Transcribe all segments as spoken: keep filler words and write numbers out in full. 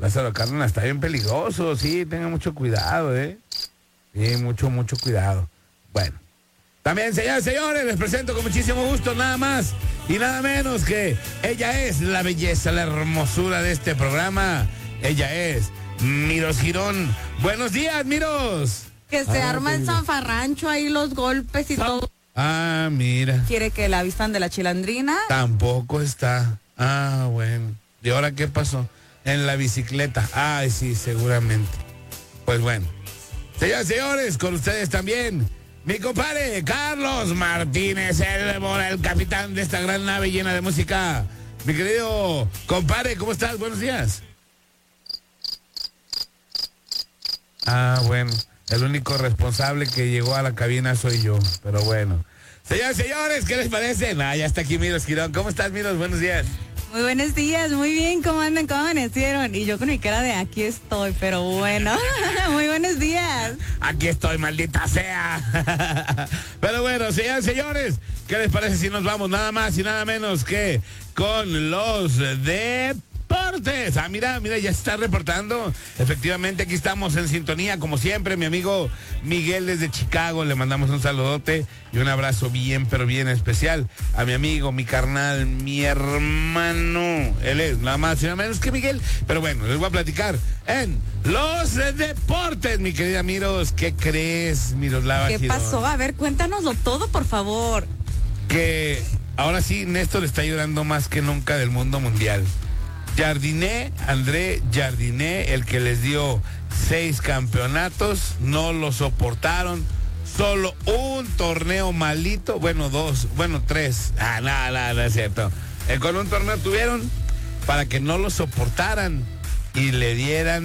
Lázaro Cárdenas está bien peligroso, sí, tenga mucho cuidado, ¿eh? Sí, mucho, mucho cuidado. Bueno. También, señores, señores, les presento con muchísimo gusto nada más y nada menos que ella es la belleza, la hermosura de este programa. Ella es Miros Girón. Buenos días, Miros. Que se ah, arma el zanfarrancho ahí, los golpes y todo. Ah, mira. ¿Quiere que la vistan de la chilandrina? Tampoco está. Ah, bueno. ¿Y ahora qué pasó? En la bicicleta. Ay, sí, seguramente. Pues bueno. Señores, señores, con ustedes también mi compadre Carlos Martínez, el, el capitán de esta gran nave llena de música. Mi querido compadre, ¿cómo estás? Buenos días. Ah, bueno, el único responsable que llegó a la cabina soy yo, pero bueno. Señores, señores, ¿qué les parece? Ah, ya está aquí Miros Girón. ¿Cómo estás, Miros? Buenos días. Muy buenos días, muy bien, ¿cómo andan? ¿Cómo amanecieron? Y yo con mi cara de aquí estoy, pero bueno, muy buenos días. Aquí estoy, maldita sea. Pero bueno, señores, señores, ¿qué les parece si nos vamos nada más y nada menos que con los deportes? Ah, mira, mira, ya se está reportando. Efectivamente, aquí estamos en sintonía, como siempre, mi amigo Miguel desde Chicago. Le mandamos un saludote y un abrazo bien, pero bien especial a mi amigo, mi carnal, mi hermano. Él es nada más y nada menos que Miguel. Pero bueno, les voy a platicar en los deportes, mi querida Miros. ¿Qué crees, Miroslava ¿Qué Girón? pasó? A ver, cuéntanoslo todo, por favor. Que ahora sí, Néstor está llorando más que nunca del mundo mundial. Jardiné, André Jardiné, el que les dio seis campeonatos, no lo soportaron. Solo un torneo malito, bueno, dos, bueno, tres. Ah, nada, nada, no es cierto. Eh, con un torneo tuvieron para que no lo soportaran y le dieran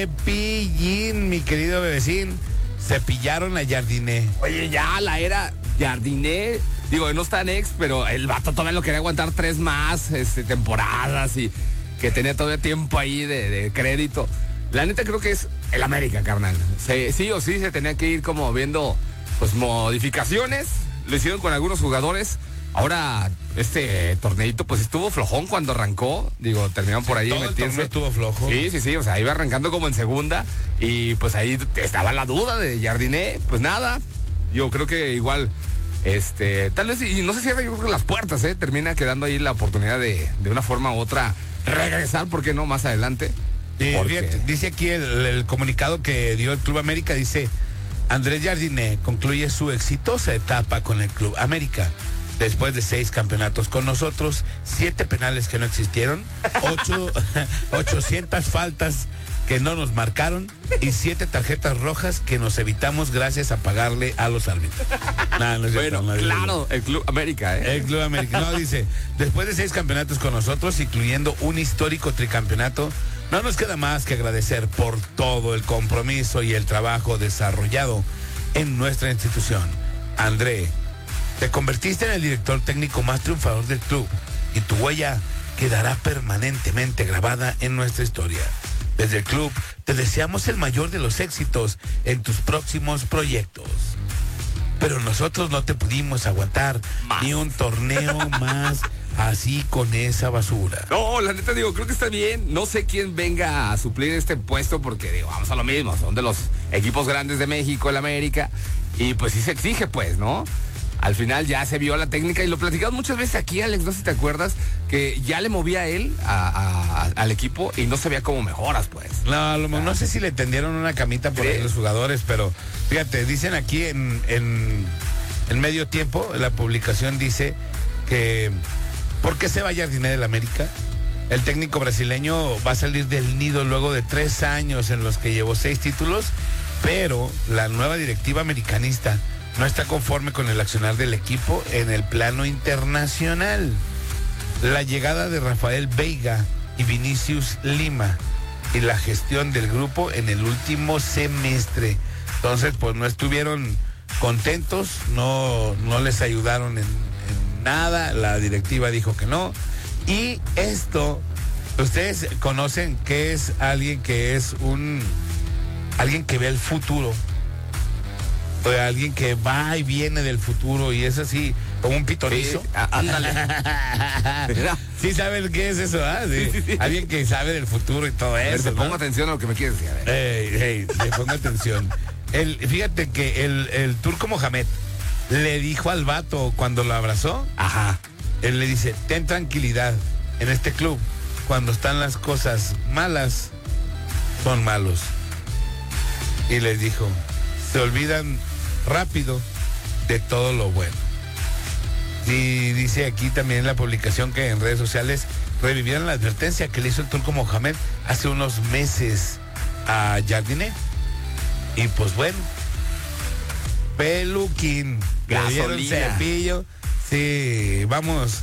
cepillín, mi querido bebecín. Cepillaron a Jardiné. Oye, ya la era Jardiné, digo, no está en ex, pero el vato todavía lo quería aguantar tres más este, temporadas y que tenía todavía tiempo ahí de, de crédito. La neta creo que es el América, carnal. Sí, sí o sí se tenía que ir como viendo pues modificaciones. Lo hicieron con algunos jugadores. Ahora este torneito pues estuvo flojón cuando arrancó. Digo, terminaron por ahí Todo el torneo estuvo flojo. Sí, sí, sí, o sea, iba arrancando como en segunda y pues ahí estaba la duda de Jardiné. Pues nada, yo creo que igual este, tal vez, y no se cierra yo creo que las puertas, eh, termina quedando ahí la oportunidad de de una forma u otra regresar, ¿por qué no? Más adelante. Eh, fíjate, dice aquí el, el comunicado que dio el Club América, dice: Andrés Jardiné concluye su exitosa etapa con el Club América. Después de seis campeonatos con nosotros, siete penales que no existieron, ocho, ochocientas faltas que no nos marcaron y siete tarjetas rojas que nos evitamos gracias a pagarle a los árbitros. Nah, no es cierto, bueno, no, claro, el Club América, ¿eh? El Club América. No, dice, después de seis campeonatos con nosotros, incluyendo un histórico tricampeonato, no nos queda más que agradecer por todo el compromiso y el trabajo desarrollado en nuestra institución. André, te convertiste en el director técnico más triunfador del club y tu huella quedará permanentemente grabada en nuestra historia. Desde el club te deseamos el mayor de los éxitos en tus próximos proyectos. Pero nosotros no te pudimos aguantar más. Ni un torneo más así con esa basura. No, la neta digo, creo que está bien. No sé quién venga a suplir este puesto porque digo, vamos a lo mismo, son de los equipos grandes de México, el América, y pues sí se exige pues, ¿no? Al final ya se vio la técnica y lo platicamos muchas veces aquí, Alex, no sé si te acuerdas, que ya le movía a él a, a, al equipo y no se veía como mejoras, pues. No, lo, no sé si le tendieron una camita por ahí los jugadores, pero fíjate, dicen aquí en, en, en medio tiempo, la publicación dice que ¿por qué se va Jardiné del América? El técnico brasileño va a salir del nido luego de tres años en los que llevó seis títulos, pero la nueva directiva americanista no está conforme con el accionar del equipo en el plano internacional. La llegada de Rafael Veiga y Vinicius Lima y la gestión del grupo en el último semestre. Entonces, pues no estuvieron contentos, no, no les ayudaron en, en nada, la directiva dijo que no. Y esto, ustedes conocen que es alguien que es un, alguien que ve el futuro. O de alguien que va y viene del futuro y es así, como un pitonizo. Sí, ándale. Sí saben qué es eso, ¿ah? Sí. Sí, sí, sí. Alguien que sabe del futuro y todo A ver, eso. te ¿no? pongo atención a lo que me quieres decir. A ver. Ey, ey, le pongo atención. El, fíjate que el, el turco Mohamed le dijo al vato cuando lo abrazó, Ajá. él le dice, ten tranquilidad, en este club, cuando están las cosas malas, son malos. Y les dijo, se olvidan rápido de todo lo bueno. Y dice aquí también en la publicación que en redes sociales revivieron la advertencia que le hizo el turco Mohamed hace unos meses a Jardiné. Y pues bueno, peluquín, le dieron Gasolina. cepillo. Sí, vamos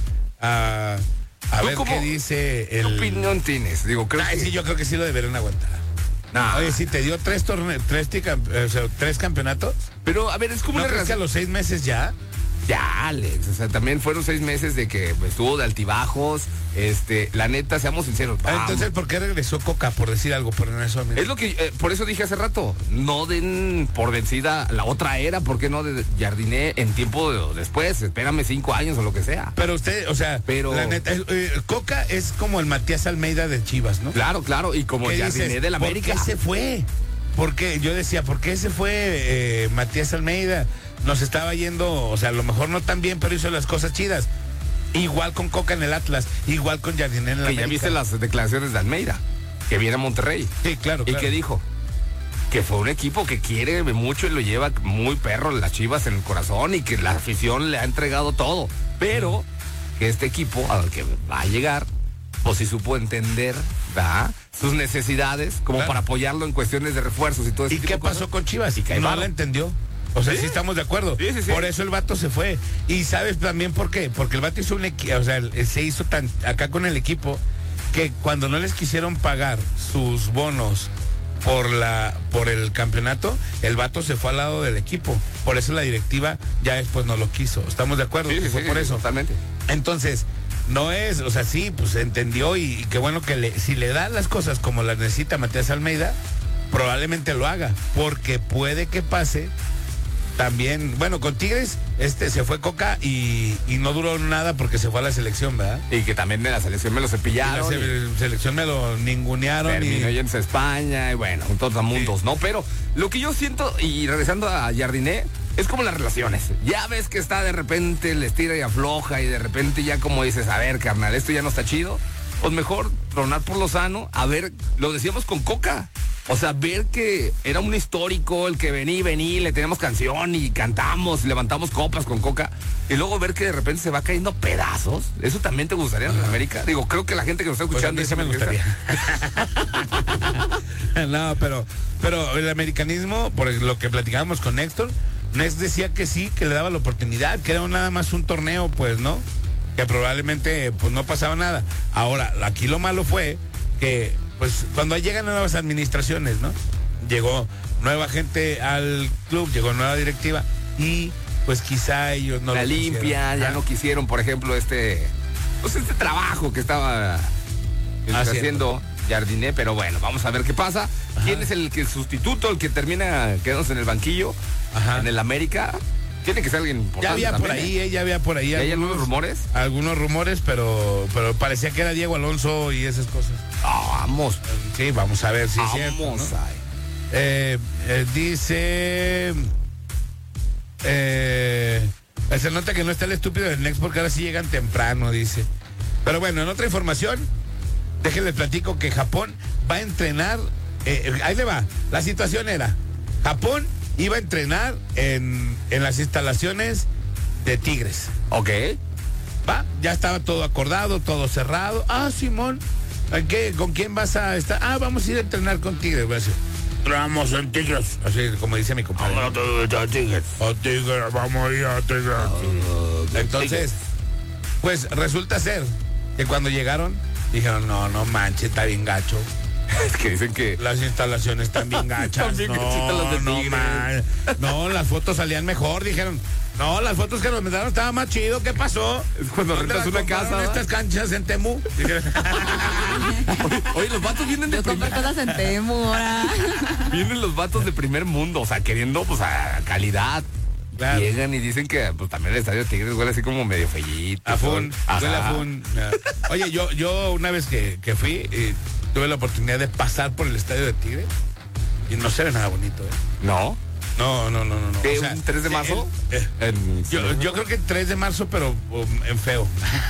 a, a ¿Tú ver cómo- qué dice ¿Qué el... opinión tienes? Digo, creo Ay, que... sí, yo creo que sí lo deberían aguantar. No. Oye, sí, te dio tres torneos, tres, ticam- o sea, tres campeonatos. Pero, a ver, es como ¿No una crees que a relación... los seis meses ya? Ya, Alex, o sea, también fueron seis meses de que pues, estuvo de altibajos, este, la neta, seamos sinceros. Ah, vamos. entonces, ¿por qué regresó Coca? Por decir algo, por eso. Es lo que, eh, por eso dije hace rato, no den por vencida la otra era, ¿por qué no de Jardiné en tiempo de- después? Espérame cinco años o lo que sea. Pero usted, o sea, Pero- la neta, es- eh, Coca es como el Matías Almeida de Chivas, ¿no? Claro, claro, y como ¿Qué Jardiné dices? del ¿Por América. qué se fue? Porque yo decía, ¿por qué se fue eh, Matías Almeida? Nos estaba yendo, o sea, a lo mejor no tan bien, pero hizo las cosas chidas. Igual con Coca en el Atlas, igual con Jardiné en el Que ya América. viste las declaraciones de Almeida, que viene a Monterrey. Sí, claro, ¿Y claro. qué dijo? Que fue un equipo que quiere mucho y lo lleva muy perro las Chivas en el corazón y que la afición le ha entregado todo. Pero que este equipo al que va a llegar, pues sí supo entender, ¿verdad?, sus necesidades como Claro. para apoyarlo en cuestiones de refuerzos y todo eso. ¿Y qué pasó con Chivas? Y que ahí no va. la entendió. O sea, sí, Sí. estamos de acuerdo. Sí, sí, sí. Por eso el vato se fue. Y sabes también por qué. Porque el vato hizo un equipo, o sea, el- se hizo tan acá con el equipo que cuando no les quisieron pagar sus bonos por la por el campeonato, el vato se fue al lado del equipo. Por eso la directiva ya después no lo quiso. ¿Estamos de acuerdo? Sí, Que sí, fue sí, por sí, eso. totalmente. Entonces, no es, o sea, sí, pues entendió y, y qué bueno que le, si le da las cosas como las necesita Matías Almeida, probablemente lo haga, porque puede que pase también, bueno, con Tigres, este se fue Coca y, y no duró nada porque se fue a la selección, ¿verdad? Y que también de la selección me lo Y la cepillaron. se- selección me lo ningunearon Terminó y... yéndose a España y bueno, un mundos, ¿no? Pero lo que yo siento, y regresando a Jardiné, es como las relaciones. Ya ves que está de repente, le estira y afloja y de repente ya como dices, a ver, carnal, esto ya no está chido. Pues mejor tronar por lo sano, a ver, lo decíamos con Coca. O sea, ver que era un histórico, el que venía y venía, le teníamos canción y cantamos, levantamos copas con Coca. Y luego ver que de repente se va cayendo a pedazos. ¿Eso también te gustaría en América? Digo, creo que la gente que nos está Pues a escuchando... mí sí me gustaría. No, pero, pero el americanismo, por lo que platicábamos con Néstor, Nex decía que sí, que le daba la oportunidad, que era nada más un torneo, pues, ¿no? Que probablemente pues no pasaba nada. Ahora, aquí lo malo fue que, pues, cuando llegan nuevas administraciones, ¿no? Llegó nueva gente al club, llegó nueva directiva y pues quizá ellos no la lo limpia, quisieron. ya Ah, no quisieron, por ejemplo, este pues este trabajo que estaba este, Haciendo. haciendo Jardiné, pero bueno, vamos a ver qué pasa. Ajá. ¿Quién es el que el sustituto, el que termina quedándose en el banquillo Ajá. en el América? Tiene que ser alguien importante. Ya había por también, ahí, ¿eh? eh, ya había por ahí. ¿Ya hay algunos rumores? Algunos rumores, pero, pero parecía que era Diego Alonso y esas cosas. Ah, vamos. Sí, vamos a ver si es cierto, vamos. ¿no? Ay. Eh, eh, dice. Eh, se nota que no está el estúpido del Next porque ahora sí llegan temprano, dice. Pero bueno, en otra información, déjenles platico que Japón va a entrenar. Eh, ahí le va. La situación era: Japón iba a entrenar en, en las instalaciones de Tigres. Ok. Va, ya estaba todo acordado, todo cerrado. Ah, Simón, ¿a qué? ¿Con quién vas a estar? Ah, vamos a ir a entrenar con Tigres. Voy a decir, entramos en Tigres. Así como dice mi compadre. A Tigres, vamos a ir a Tigres. Entonces, pues resulta ser que cuando llegaron, dijeron, no, no manches, está bien gacho. Es que dicen que Las instalaciones están bien gachas. Están bien no, gachitas las de no, Tigres. man. No, las fotos salían mejor, dijeron. No, las fotos que nos mandaron estaban más chido. ¿Qué pasó? Es cuando ¿Dónde rentas las una compraron casa, ¿va? estas canchas en Temu. Dijeron, Oye, los vatos vienen de Yo compré primer, cosas en Temu ahora. vienen los vatos de primer mundo, o sea, queriendo pues a calidad. claro. Llegan y dicen que pues también el estadio de Tigres huele así como medio fellito. A fun, Ajá. huele a fun. Oye, yo, yo una vez que, que fui, eh, tuve la oportunidad de pasar por el estadio de Tigres y no se ve nada bonito, ¿eh? ¿No? No, no, no, no. no. ¿Qué, O sea, un tres de marzo? el- eh, En- yo, yo creo que el tres de marzo, pero um, en feo.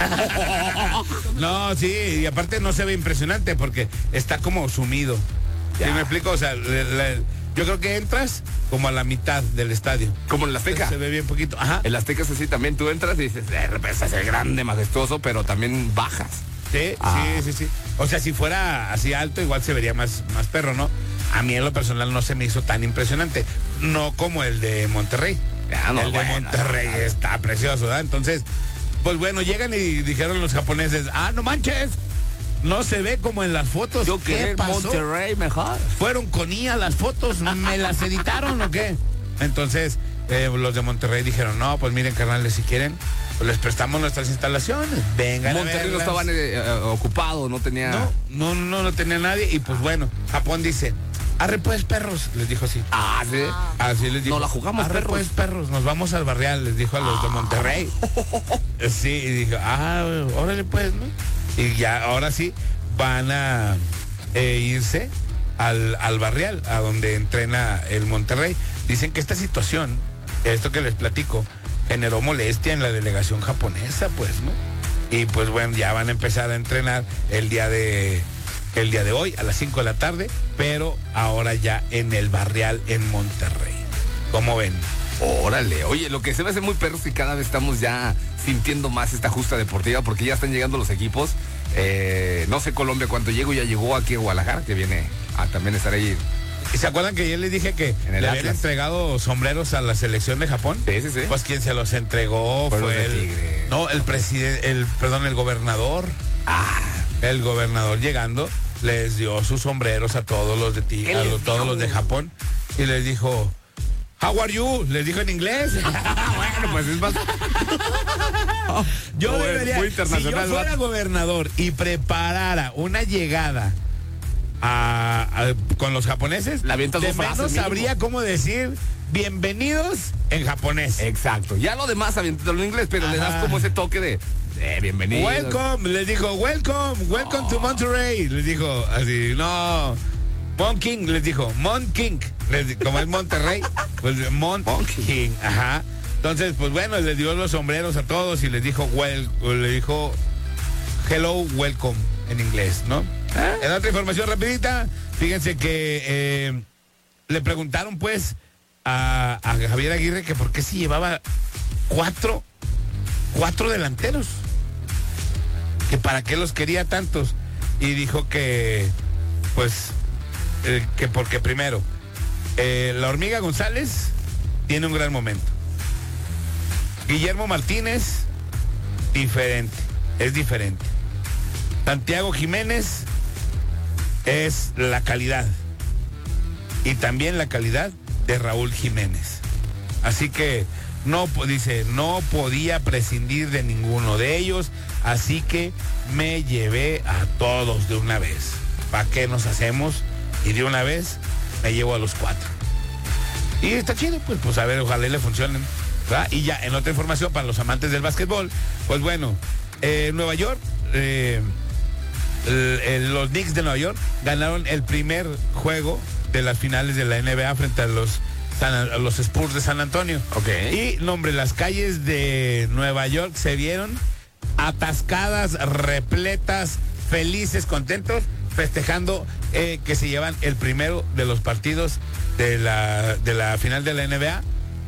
No, sí, y aparte no se ve impresionante porque está como sumido. ¿Sí Ya. me explico? O sea, le- le- yo creo que entras como a la mitad del estadio. Como en la Azteca. Se ve bien poquito. Ajá. El Azteca es así también. Tú entras y dices, eh, repente es grande, majestuoso, pero también bajas. Sí, Ah. sí, sí, sí. O sea, si fuera así alto, igual se vería más, más perro, ¿no? A mí en lo personal no se me hizo tan impresionante. No como el de Monterrey. Ya, no, el de bueno, Monterrey no, no. está precioso, ¿verdad? Entonces, pues bueno, llegan y dijeron los japoneses, ah, no manches, no se ve como en las fotos. Yo ¿Qué quería pasó? Monterrey mejor. ¿Fueron con I A las fotos? ¿Me las editaron o qué? Entonces, eh, los de Monterrey dijeron, no, pues miren, carnales, si quieren, pues les prestamos nuestras instalaciones. Vengan a Monterrey no verlas". estaban eh, eh, ocupados, no tenía. No, no, no, no tenía nadie. Y pues bueno, Japón dice, arre pues perros, les dijo así. Ah, sí. Así les dijo. No la jugamos, arre perros. pues perros, nos vamos al barrial, les dijo a los de Monterrey. Sí, y dijo, ah, órale pues, ¿no? Y ya, ahora sí, van a eh, irse al, al barrial, a donde entrena el Monterrey. Dicen que esta situación, esto que les platico, generó molestia en la delegación japonesa, pues, ¿no? Y pues bueno, ya van a empezar a entrenar el día de el día de hoy a las cinco de la tarde, pero ahora ya en el barrial en Monterrey. ¿Cómo ven? Órale, oye, lo que se me hace muy perro es que cada vez estamos ya sintiendo más esta justa deportiva porque ya están llegando los equipos. Eh, no sé Colombia cuánto llegó, ya llegó aquí a Guadalajara, que viene a también estar ahí. ¿Y se acuerdan que yo les dije que En el le habían Atlas. entregado sombreros a la selección de Japón? Sí, sí, sí. Pues quien se los entregó Fue fue, los de el Tigre. no, el presidente, el perdón, el gobernador. Ah, El gobernador llegando les dio sus sombreros a todos los de ti, ¿Qué a les los- todos dio? los de Japón y les dijo, "How are you?" Les dijo en inglés. bueno, pues es más. Yo Muy- debería, muy si internacional, yo fuera vato. gobernador y preparara una llegada a- a- con los japoneses, Le avientas de dos frases menos mínimo. sabría cómo decir bienvenidos en japonés. Exacto. Ya lo demás aviéntatelo en inglés, pero le das Ajá. como ese toque de eh, bienvenido. Welcome, les dijo, welcome, welcome to Monterrey. Les dijo así, no, Mon King, les dijo, Mon King. Les di- como es Monterrey, pues Mon Mon King. King. Ajá. Entonces, pues bueno, les dio los sombreros a todos y les dijo, well, le dijo, hello, welcome en inglés, ¿no? ¿Eh? En otra información rapidita, fíjense que eh, le preguntaron pues a, a Javier Aguirre que por qué si llevaba cuatro, cuatro delanteros. Que para qué los quería tantos. Y dijo que, pues, eh, que porque primero, eh, la Hormiga González tiene un gran momento. Guillermo Martínez, diferente, es diferente. Santiago Jiménez es la calidad. Y también la calidad de Raúl Jiménez. Así que no, po- dice, no podía prescindir de ninguno de ellos, así que me llevé a todos de una vez. ¿Para qué nos hacemos? Y de una vez me llevo a los cuatro. Y está chido, pues, pues a ver, ojalá y le funcionen, ¿verdad? Y ya, en otra información para los amantes del básquetbol, pues bueno, eh, Nueva York, eh, el- el- los Knicks de Nueva York ganaron el primer juego de las finales de la N B A frente a los, San- a los Spurs de San Antonio. Ok. Y, no, hombre, las calles de Nueva York se vieron atascadas, repletas, felices, contentos, festejando eh, que se llevan el primero de los partidos de la, de la final de la N B A.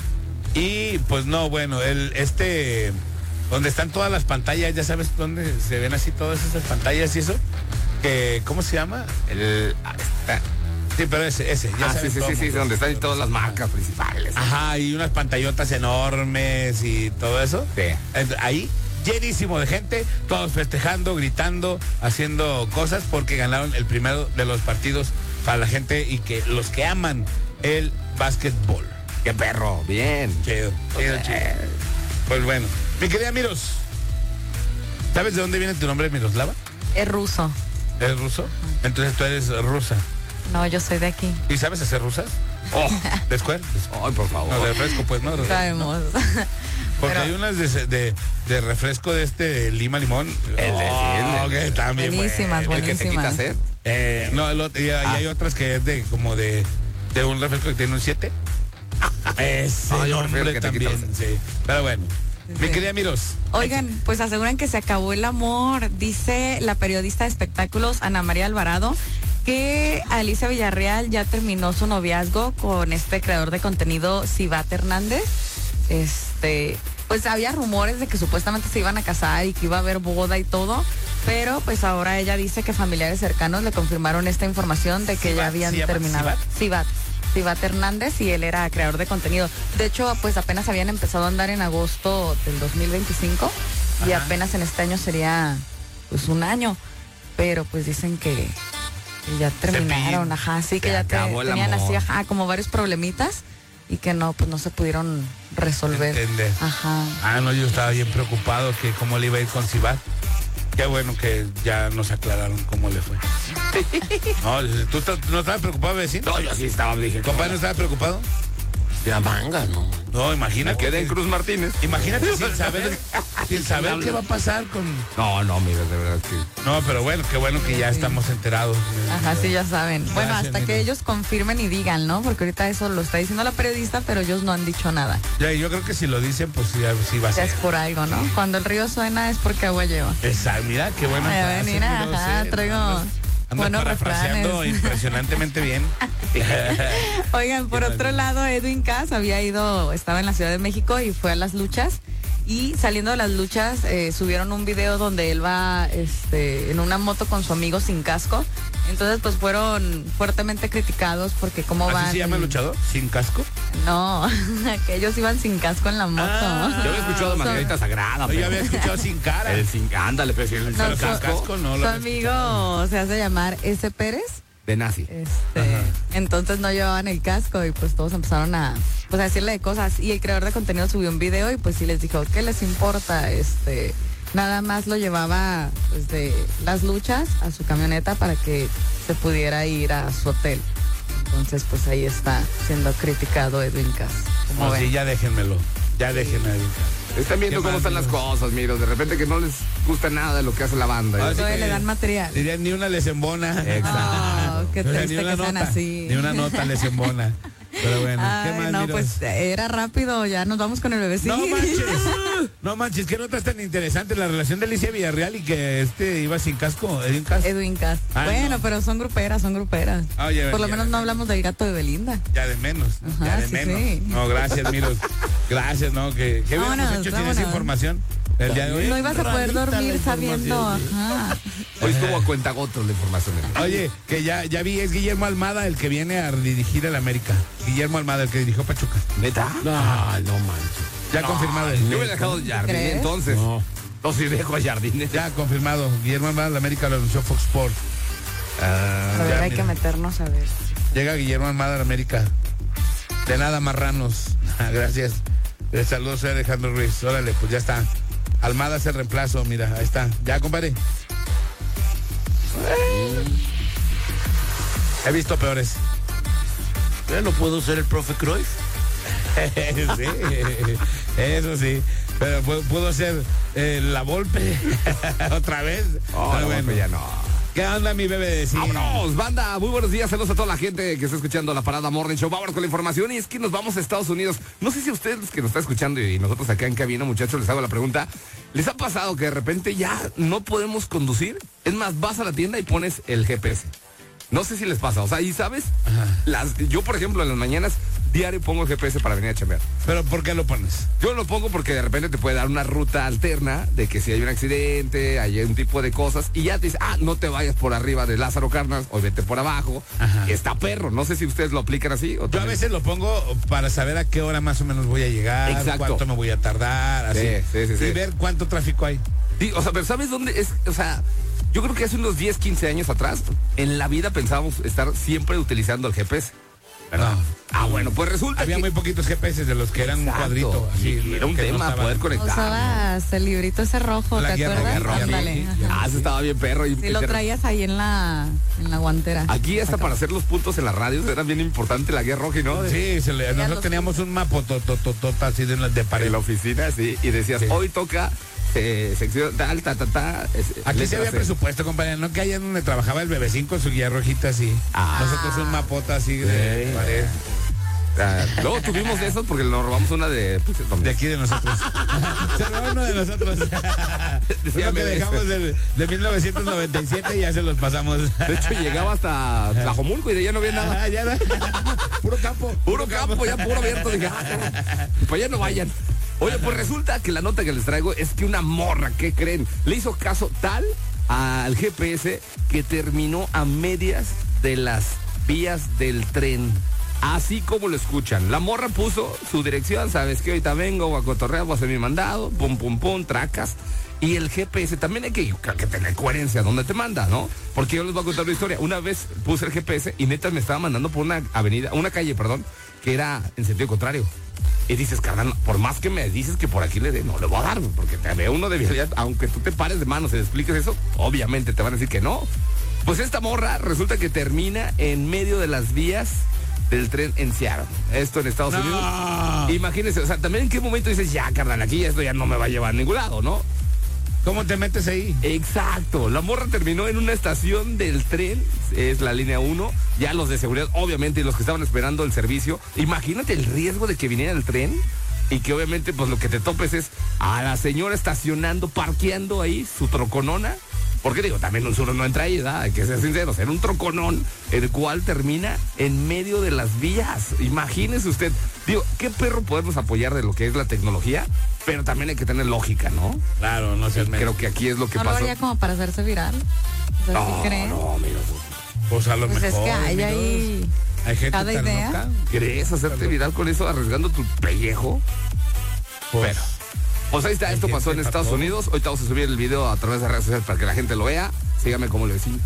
Y pues no, bueno, el este donde están todas las pantallas, ya sabes dónde se ven así todas esas pantallas y eso, que ¿cómo se llama? El, ah, está- Sí, pero ese, ese, ya ah, sí, sabes sí, todo sí, sí, mundo. donde están todas las marcas principales. Ajá, y unas pantallotas enormes y todo eso. Sí. Ent- Ahí, llenísimo de gente, todos festejando, gritando, haciendo cosas porque ganaron el primero de los partidos para la gente y que los que aman el básquetbol. Qué perro, bien. Chido, chido, chido. Pues bueno, mi querida Miros, ¿sabes de dónde viene tu nombre, Miroslava? Es ruso. ¿Eres ruso? Entonces tú eres rusa. No, yo soy de aquí. ¿Y sabes hacer rusas? Oh, ¿De Square? ay, por favor. No, de refresco, pues, ¿no? Sabemos. Porque Pero- hay unas de, de, de refresco de este lima limón. El de- Oh, el de- que también Buenísimas, bueno. El que te quita buenísimas. sed. Eh, no, el otro- y, y hay otras que es de como de, de un refresco que tiene un siete. Ese Ah, yo prefiero hombre que te quita también, la sed. sí. Pero bueno, mi Sí. querida Miros. Oigan, pues aseguran que se acabó el amor, dice la periodista de espectáculos Ana María Alvarado, que Alicia Villarreal ya terminó su noviazgo con este creador de contenido Sivat Hernández. Este, pues había rumores de que supuestamente se iban a casar y que iba a haber boda y todo, pero pues ahora ella dice que familiares cercanos le confirmaron esta información de que ¿Sivat? ya habían ¿Se llama terminado. Sivat. Sivat Hernández, y él era creador de contenido. De hecho, pues apenas habían empezado a andar en agosto del dos mil veinticinco y Ajá. apenas en este año sería pues un año, pero pues dicen que, que ya terminaron, Cepillín. ajá, sí, que Se ya te- acabó el tenían amor. así, ajá, como varios problemitas y que no, pues no se pudieron resolver. Entender. Ajá. Ah, no, yo estaba bien preocupado que cómo le iba a ir con Sibat. Qué bueno que ya nos aclararon cómo le fue. No, ¿tú estás- no estabas preocupado, vecino? No, yo sí estaba, dije, ¿Compadre no estaba preocupado? la manga, no. No, Me imagínate. quedé en Cruz Martínez. Imagínate sin saber, sin saber qué va a pasar con... No, no, mira, de verdad que. No, pero bueno, qué bueno que ya Sí. estamos enterados. Ajá, sí, ya saben. Bueno, Gracias, hasta Mira. que ellos confirmen y digan, ¿no? Porque ahorita eso lo está diciendo la periodista, pero ellos no han dicho nada. Ya, yo creo que si lo dicen, pues sí, sí va a Ya ser. es por algo, ¿no? Cuando el río suena es porque agua lleva. Exacto, mira, qué buena Ay, a ver, frase, mira, Miros, ajá, eh. traigo Andas- andas buenos parafraseando refranes. impresionantemente bien. Oigan, por Qué otro maravilla. lado, Edwin Cass había ido, estaba en la Ciudad de México y fue a las luchas. Y saliendo de las luchas, eh, subieron un video donde él va este, en una moto con su amigo sin casco. Entonces, pues fueron fuertemente criticados porque cómo van. ¿Así se llama el luchador? ¿Sin casco? No, que ellos iban sin casco en la moto. Ah, Yo había escuchado de Margarita Sagrada, Yo ya pero. había escuchado sin cara. El sin. Ándale, pero si el No, sin su- casco. casco no Su lo había amigo se hace llamar S. Pérez. De nazi. Este, entonces no llevaban el casco y pues todos empezaron a, pues, a decirle de cosas. Y el creador de contenido subió un video y pues sí les dijo, ¿qué les importa? Este, nada más lo llevaba pues, de las luchas a su camioneta para que se pudiera ir a su hotel. Entonces pues ahí está siendo criticado Edwin Cass. ¿Cómo No, ven? sí, ya déjenmelo. Ya déjenme. Están viendo ¿Qué cómo más, están las Miros? cosas, mira, de repente que no les gusta nada de lo que hace la banda. Ah, ¿eh? sí. Todavía que- le dan material. Dirían, ni una les embona. Oh, qué O sea, triste que sean nota, así. Ni una nota les embona. Pero bueno, ¿qué Ay, más, no, Miros? pues era rápido, ya nos vamos con el bebecito. No manches, no manches, qué notas tan interesantes la relación de Alicia Villarreal y que este iba sin casco, Edwin Cass. Edwin Cass. Ah, bueno, no. pero son gruperas, son gruperas. Ah, ya, Por lo ya, menos ya. no hablamos del gato de Belinda. Ya de menos, Ajá, ya de sí, menos. sí. No, gracias, Miros. Gracias, no, que qué hubiéramos Vámonos, hecho sin esa vámonos. información. El día de hoy. No ibas a poder Rarita la dormir sabiendo. información. Ajá. Hoy estuvo a cuentagotos la información. Oye, que ya, ya vi, es Guillermo Almada el que viene a dirigir el América. Guillermo Almada, el que dirigió Pachuca. ¿Neta? No, no manches. Ya confirmado. Yo hubiera dejado Jardine ¿Crees? entonces. No. No, sí dejo a Jardine. Ya confirmado. Guillermo Almada del América lo anunció Fox Sports. Ah, A ver, ya, hay mira. que meternos a ver. Llega Guillermo Almada del América. De nada, marranos. Gracias. Eh, Saludos, soy Alejandro Ruiz. Órale, pues ya está. Almada es el reemplazo, mira, ahí está. Ya, compadre. He visto peores. Ya no puedo ser el profe Cruyff. Sí, eso sí. Pero pu- pudo ser eh, la Volpe otra vez. oh, Pero no, bueno. pues ya no. ¿Qué onda, mi bebé? Sí. Vámonos, banda, muy buenos días, saludos a toda la gente que está escuchando la Parada Morning Show. Vámonos con la información y es que nos vamos a Estados Unidos. No sé si a ustedes que nos están escuchando y nosotros acá en cabina, muchachos, les hago la pregunta. ¿Les ha pasado que de repente ya no podemos conducir? Es más, vas a la tienda y pones el G P S. No sé si les pasa, o sea, y sabes, las, yo por ejemplo en las mañanas diario pongo el G P S para venir a chambear. ¿Pero por qué lo pones? Yo lo pongo porque de repente te puede dar una ruta alterna de que si hay un accidente, hay un tipo de cosas y ya te dice, ah, no te vayas por arriba de Lázaro Cárdenas o vete por abajo. Ajá. Está perro. No sé si ustedes lo aplican así. O Yo a también- veces lo pongo para saber a qué hora más o menos voy a llegar, Exacto. cuánto me voy a tardar, así. Sí, sí, sí, y sí. ver cuánto tráfico hay. Sí, o sea, pero ¿sabes dónde es? O sea, yo creo que hace unos diez, quince años atrás, en la vida pensábamos estar siempre utilizando el G P S. ¿verdad? No. Ah, bueno, pues resulta Había que... muy poquitos G P S de los que eran Exacto, un cuadrito. Así, y era un que no tema estaban- poder conectar. Usabas el librito ese rojo, La ¿te guía acuerdas? roja, guía Ándale. roja. Ajá. Ah, eso estaba bien perro. Y Sí, lo te- traías ahí en la, en la guantera. Aquí hasta para hacer los puntos en las radios era bien importante la guía roja, ¿no? Sí, se le- nosotros los- teníamos un mapa to- to- to- to- así de, de pared. En la oficina, sí, y decías, Sí. hoy toca eh, sección tal, ta, ta, ta. es- Aquí sí letra había C. presupuesto, compañero. No que allá donde trabajaba el bebecín con su guía rojita así. Ah. Nosotros un mapota así de Sí. pared. Ah, luego tuvimos de esos porque nos robamos una de... pues, De aquí de nosotros. Se robó uno de nosotros. Decía Uno que M D S. dejamos de, de mil novecientos noventa y siete y ya se los pasamos. De hecho, llegaba hasta Tlajomulco y de allá no había nada. Ah, ya no. Puro campo. Puro campo, ya puro abierto. Dije, ah, cabrón, pues allá no vayan. Oye, pues resulta que la nota que les traigo es que una morra, ¿qué creen? Le hizo caso tal al G P S que terminó a medias de las vías del tren. Así como lo escuchan. La morra puso su dirección, sabes que ahorita vengo, voy a cotorrear, voy a hacer mi mandado, pum, pum, pum, tracas. Y el G P S también hay que, que tener coherencia donde te manda, ¿no? Porque yo les voy a contar una historia. Una vez puse el G P S y neta me estaba mandando por una avenida, una calle, perdón, que era en sentido contrario. Y dices, carnal, por más que me dices que por aquí le dé, no le voy a dar, porque te ve uno de vialidad, aunque tú te pares de manos y le expliques eso, obviamente te van a decir que no. Pues esta morra resulta que termina en medio de las vías del tren en Seattle. Esto en Estados No. Unidos. Imagínense, o sea, también en qué momento dices, ya, carnal, aquí esto ya no me va a llevar a ningún lado, ¿no? ¿Cómo te metes ahí? Exacto, la morra terminó en una estación del tren, es la línea uno, ya los de seguridad, obviamente, y los que estaban esperando el servicio, imagínate el riesgo de que viniera el tren y que obviamente pues lo que te topes es a la señora estacionando, parqueando ahí su troconona, porque digo, también uno no entra ahí, ¿verdad? Hay que ser sinceros, era un troconón, el cual termina en medio de las vías, imagínese usted, digo, ¿qué perro podemos apoyar de lo que es la tecnología? Pero también hay que tener lógica, ¿no? Claro, no sé. Creo que aquí es lo que ¿No lo pasó. haría como para hacerse viral? O sea, ¿sí No, crees? no, mira, Pues a lo Pues mejor. es que hay amigos. ahí Hay gente cada tan idea. loca. ¿querés hacerte viral con eso arriesgando tu pellejo? Pues, Pero, pues ahí está, hay esto pasó en gente Estados para todo. Unidos. Ahorita vamos a subir el video a través de redes sociales para que la gente lo vea. Sígame como le decía.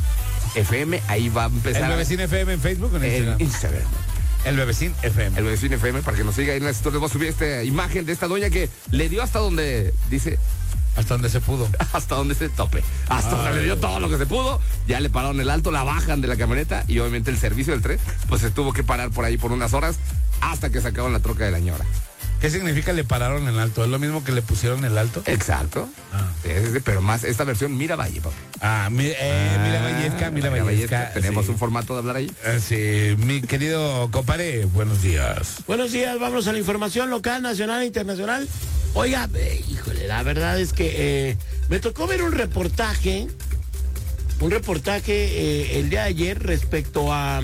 F M, ahí va a empezar. ¿El Bebecín F M en Facebook o en en Instagram? Instagram. El Bebecín F M. El Bebecín F M, para que nos siga ahí en las historias. Voy a subir esta imagen de esta doña que le dio hasta donde, dice, Hasta donde se pudo. hasta donde se tope. Hasta donde le dio todo lo que se pudo. Ya le pararon el alto, la bajan de la camioneta y obviamente el servicio del tren, pues se tuvo que parar por ahí por unas horas hasta que sacaron la troca de la ñora. ¿Qué significa le pararon el alto? ¿Es lo mismo que le pusieron el alto? Exacto. Ah. Sí, sí, sí, pero más esta versión Mira Valle, papi. Ah, mi, eh, mira Vallesca, mira Vallesca. Tenemos sí. un formato de hablar ahí. Eh, sí, mi querido compadre, buenos días. Buenos días, vámonos a la información local, nacional e internacional. Oiga, eh, híjole, la verdad es que eh, me tocó ver un reportaje, un reportaje eh, el día de ayer respecto a,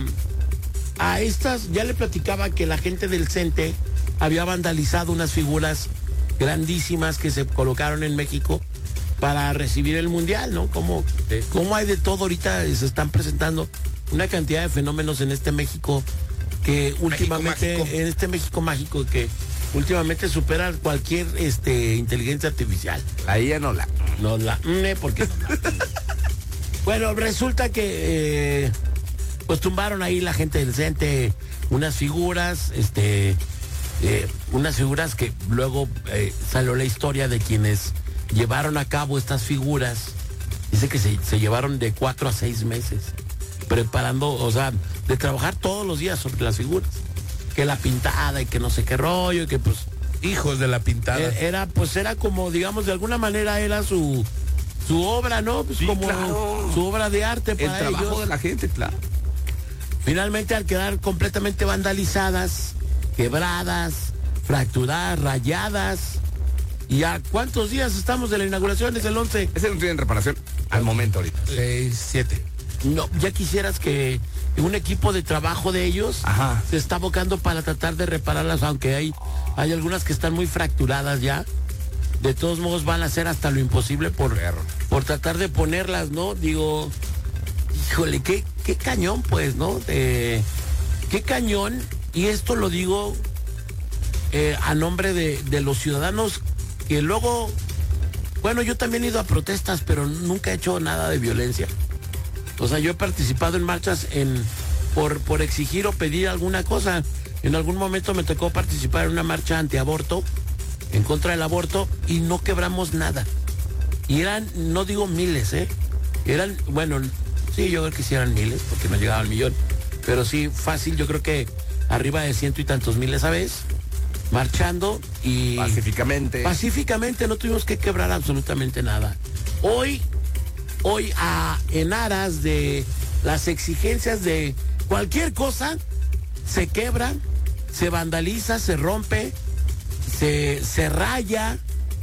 a estas, ya le platicaba que la gente del CENTE había vandalizado unas figuras grandísimas que se colocaron en México para recibir el Mundial, ¿no? Como, Sí. como hay de todo ahorita, se están presentando una cantidad de fenómenos en este México que últimamente, mágico. en este México mágico que últimamente supera cualquier este inteligencia artificial. Ahí ya no la. No la mm, porque no la- Bueno, resulta que eh, pues tumbaron ahí la gente del CENTE unas figuras, este eh, unas figuras que luego eh, salió la historia de quienes llevaron a cabo estas figuras. Dice que se, se llevaron de cuatro a seis meses preparando, o sea, de trabajar todos los días sobre las figuras. Que la pintada y que no sé qué rollo, y que pues Hijos de la pintada. eh, era, pues era como, digamos, de alguna manera era su su obra, ¿no? Pues Sí, como claro. su obra de arte El para trabajo ellos. de la gente, claro. Finalmente, al quedar completamente vandalizadas, quebradas, fracturadas, rayadas. ¿Y a cuántos días estamos de la inauguración? Es el once. Ese no tiene reparación al momento ahorita. Seis, siete. No, ya quisieras que un equipo de trabajo de ellos Ajá. se está abocando para tratar de repararlas, aunque hay, hay algunas que están muy fracturadas ya. De todos modos van a hacer hasta lo imposible por, Perro. por tratar de ponerlas, ¿no? Digo, híjole, qué, qué cañón, pues, ¿no? De, qué cañón, y esto lo digo eh, a nombre de, de los ciudadanos que luego, bueno, yo también he ido a protestas, pero nunca he hecho nada de violencia. O sea, yo he participado en marchas en, por, por exigir o pedir alguna cosa. En algún momento me tocó participar en una marcha antiaborto, en contra del aborto, y no quebramos nada. Y eran, no digo miles, ¿eh? Eran, bueno, sí, yo creo que sí eran miles, porque no llegaba al millón. Pero sí, fácil, yo creo que arriba de ciento y tantos miles esa vez, marchando y... Pacíficamente. Pacíficamente, no tuvimos que quebrar absolutamente nada. Hoy, hoy a, en aras de las exigencias de cualquier cosa, se quebra, se vandaliza, se rompe, se, se raya,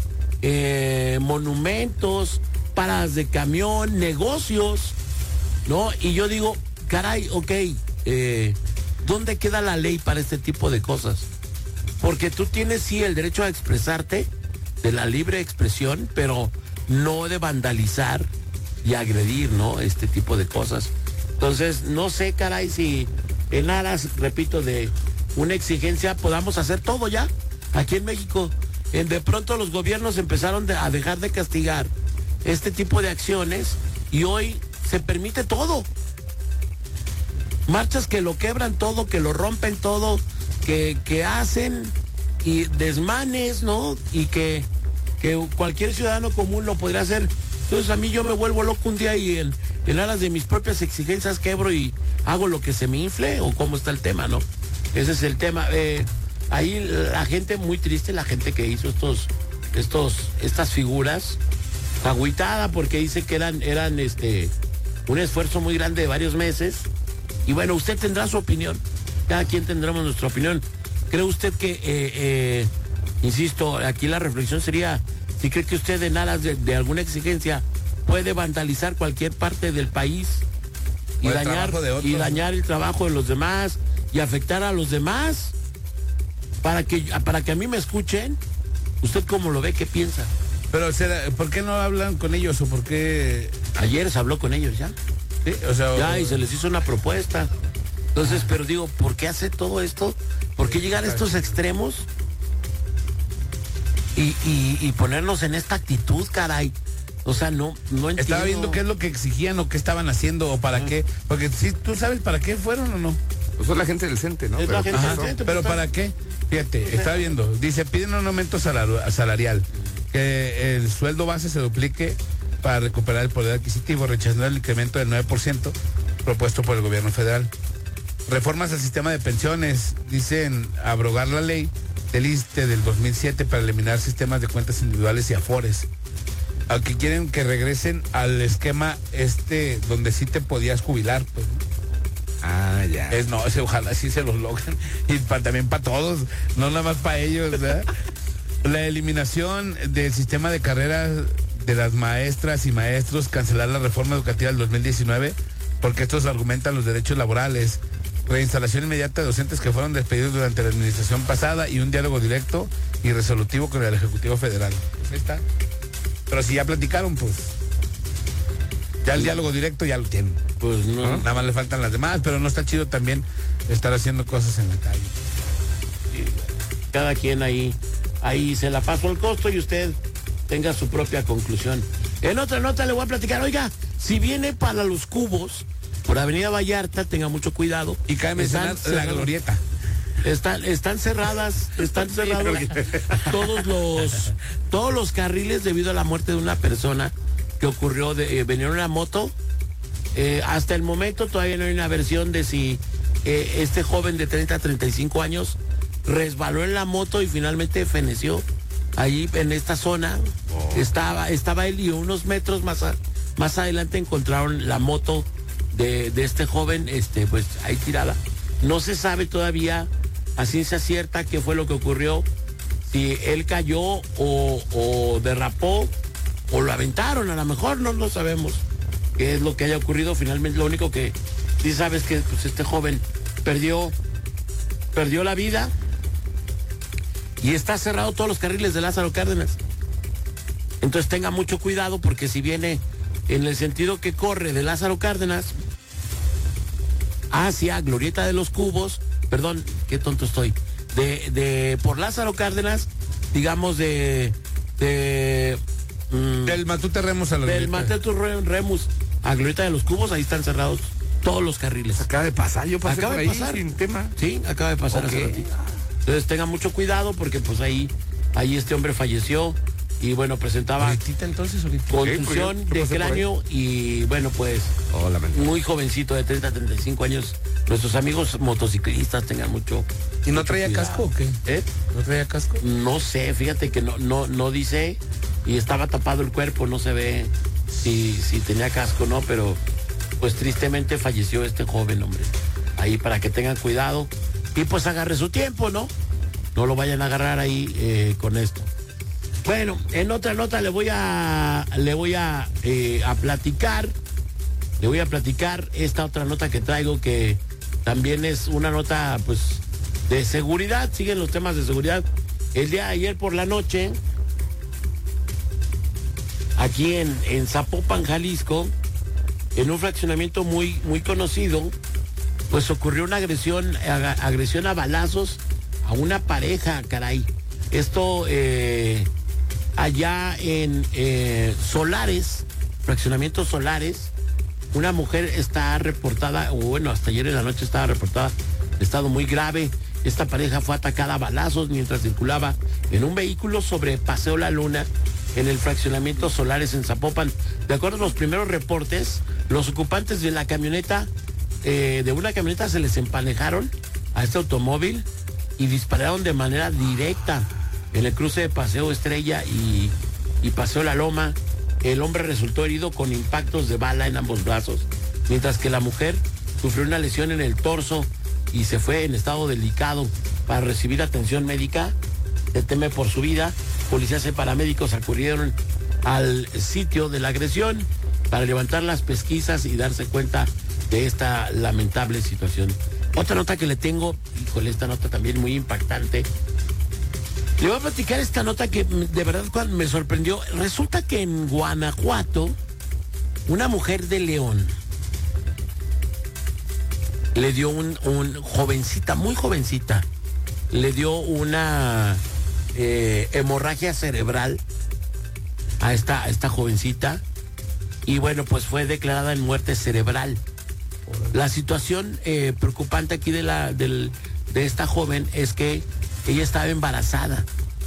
eh, monumentos, paradas de camión, negocios, ¿no? Y yo digo, caray, ok, eh, ¿dónde queda la ley para este tipo de cosas? Porque tú tienes, sí, el derecho a expresarte, de la libre expresión, pero no de vandalizar y agredir, ¿no? Este tipo de cosas. Entonces, no sé, caray, si en aras, repito, de una exigencia podamos hacer todo ya, aquí en México. En de pronto los gobiernos empezaron de, a dejar de castigar este tipo de acciones y hoy se permite todo. Marchas que lo quebran todo, que lo rompen todo, que, que hacen y desmanes, ¿no? Y que, que cualquier ciudadano común lo podría hacer. Entonces a mí yo me vuelvo loco un día y en, en aras de mis propias exigencias quebro y hago lo que se me infle, o cómo está el tema, ¿no? Ese es el tema. Eh, ahí la gente muy triste, la gente que hizo estos, estos, estas figuras, agüitada porque dice que eran, eran este, un esfuerzo muy grande de varios meses. Y bueno, usted tendrá su opinión. Cada quien tendremos nuestra opinión. ¿Cree usted que, eh, eh, insisto, aquí la reflexión sería, si cree que usted en aras de, de alguna exigencia puede vandalizar cualquier parte del país y o dañar, y dañar el trabajo de los demás y afectar a los demás para que, para que a mí me escuchen? ¿Usted cómo lo ve? ¿Qué piensa? Pero, ¿por qué no hablan con ellos o por qué? Ayer se habló con ellos ya. Sí, o sea, ya, o... y se les hizo una propuesta. Entonces, pero digo, ¿por qué hace todo esto? ¿Por qué llegar a estos extremos? Y, y, y ponernos en esta actitud, caray. O sea, no, no entiendo. Estaba viendo qué es lo que exigían o qué estaban haciendo o para ah. qué. Porque si tú sabes para qué fueron o no. Pues son la gente del CENTE, ¿no? Es pero, la gente ajá, del CENTE. Pero ¿para qué? Fíjate, estaba viendo. Dice, piden un aumento salarial, salarial. Que el sueldo base se duplique para recuperar el poder adquisitivo, rechazando el incremento del nueve por ciento propuesto por el gobierno federal. Reformas al sistema de pensiones, dicen abrogar la ley del I S S S T E del dos mil siete para eliminar sistemas de cuentas individuales y afores. Aunque quieren que regresen al esquema este donde sí te podías jubilar, pues. Ah, ya. Es, no, ese, ojalá sí se los logren. Y pa, también para todos, no nada más para ellos, ¿verdad? La eliminación del sistema de carreras de las maestras y maestros, cancelar la reforma educativa del dos mil diecinueve, porque estos argumentan los derechos laborales, reinstalación inmediata de docentes que fueron despedidos durante la administración pasada y un diálogo directo y resolutivo con el Ejecutivo Federal. Pues ahí está. Pero si ya platicaron, pues ya el diálogo directo ya lo tienen. Pues no. ¿No? Nada más le faltan las demás, pero no está chido también estar haciendo cosas en la calle. Cada quien ahí, ahí se la pasó el costo y usted tenga su propia conclusión. En otra nota le voy a platicar, oiga, si viene para Los Cubos, por Avenida Vallarta, tenga mucho cuidado. Y cabe mencionar la glorieta. Están, están cerradas, están cerrados todos los, todos los carriles debido a la muerte de una persona que ocurrió, de, eh, venía en una moto. Eh, hasta el momento todavía no hay una versión de si eh, este joven de treinta a treinta y cinco años resbaló en la moto y finalmente feneció ahí en esta zona. Oh. Estaba, estaba él y unos metros más, a, más adelante encontraron la moto de, de este joven, este, pues ahí tirada. No se sabe todavía a ciencia cierta qué fue lo que ocurrió, si él cayó o, o derrapó o lo aventaron, a lo mejor no lo sabemos qué es lo que haya ocurrido. Finalmente lo único que sí sabes que pues, este joven perdió, perdió la vida y está cerrado todos los carriles de Lázaro Cárdenas. Entonces tenga mucho cuidado porque si viene en el sentido que corre de Lázaro Cárdenas hacia Glorieta de los Cubos, perdón, qué tonto estoy, de, de por Lázaro Cárdenas, digamos de, de mm, del Matute Remus a la del Matute Remus a Glorieta de los Cubos, ahí están cerrados todos los carriles. Acaba de pasar, yo pasé Acaba por de ahí pasar. sin tema. Sí, acaba de pasar Ok. hace ratito. Entonces tengan mucho cuidado porque pues ahí, ahí este hombre falleció y bueno, presentaba Ahorita entonces, ahorita. contusión Ok, ¿qué de pasó por ahí? cráneo y bueno, pues Oh, lamentable. muy jovencito de treinta a treinta y cinco años. Nuestros amigos motociclistas tengan mucho. ¿Y no mucho traía cuidado. casco o qué? ¿Eh? ¿No traía casco? No sé, fíjate que no, no, no dice y estaba tapado el cuerpo, no se ve si, si tenía casco o no, pero pues tristemente falleció este joven, hombre. Ahí para que tengan cuidado y pues agarre su tiempo, ¿no? No lo vayan a agarrar ahí eh, con esto. Bueno, en otra nota le voy a le voy a, eh, a platicar, le voy a platicar esta otra nota que traigo que también es una nota pues de seguridad, siguen los temas de seguridad. El día de ayer por la noche, aquí en, en Zapopan, Jalisco, en un fraccionamiento muy, muy conocido, pues ocurrió una agresión, ag- agresión a balazos a una pareja, caray. Esto eh, allá en eh, Solares, fraccionamiento Solares, una mujer está reportada, o bueno, hasta ayer en la noche estaba reportada de estado muy grave. Esta pareja fue atacada a balazos mientras circulaba en un vehículo sobre Paseo La Luna en el fraccionamiento Solares en Zapopan. De acuerdo a los primeros reportes, los ocupantes de la camioneta, eh, de una camioneta, se les empanejaron a este automóvil y dispararon de manera directa en el cruce de Paseo Estrella y, y Paseo La Loma. El hombre resultó herido con impactos de bala en ambos brazos, mientras que la mujer sufrió una lesión en el torso y se fue en estado delicado para recibir atención médica. Se teme por su vida. Policías y paramédicos acudieron al sitio de la agresión para levantar las pesquisas y darse cuenta de esta lamentable situación. Otra nota que le tengo, híjole, esta nota también muy impactante. Le voy a platicar esta nota que de verdad cuando me sorprendió. Resulta que en Guanajuato, una mujer de León le dio un, un jovencita, muy jovencita, le dio una eh, hemorragia cerebral a esta, a esta jovencita y bueno, pues fue declarada en muerte cerebral. La situación eh, preocupante aquí de, la, del, de esta joven es que ella estaba embarazada.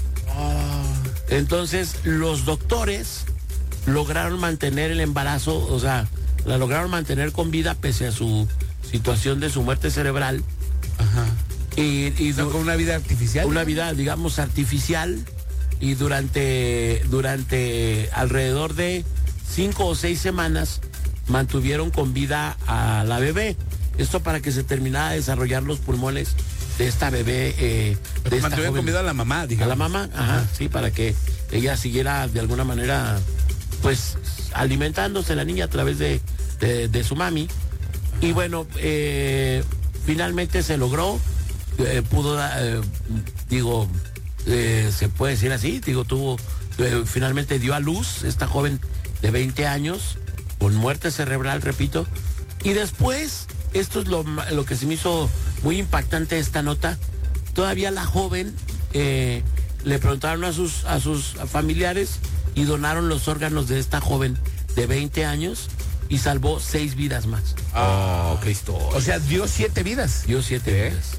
Entonces los doctores lograron mantener el embarazo, o sea, la lograron mantener con vida pese a su situación de su muerte cerebral. Ajá. Y, y O sea, du- con una vida artificial. una vida, digamos, artificial. Y durante, durante alrededor de cinco o seis semanas mantuvieron con vida a la bebé. Esto para que se terminara de desarrollar los pulmones de esta bebé. Eh, de esta Mantuvieron joven. con vida a la mamá, A digamos. la mamá, ajá, sí, para que ella siguiera de alguna manera, pues, alimentándose la niña a través de, de, de su mami. Y bueno, eh, finalmente se logró, eh, pudo, dar, eh, digo, eh, se puede decir así, digo, tuvo, eh, finalmente dio a luz esta joven de veinte años, con muerte cerebral, repito. Y después, esto es lo, ma- lo que se me hizo muy impactante esta nota, todavía la joven eh, le preguntaron a sus, a sus familiares y donaron los órganos de esta joven de veinte años y salvó seis vidas más. Oh, qué historia. O sea, dio siete vidas. Dio siete ¿Qué? vidas.